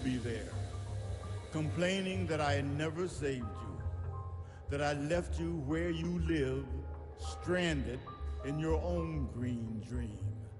be there, complaining that I never saved you, that I left you where you live, stranded in your own green dream.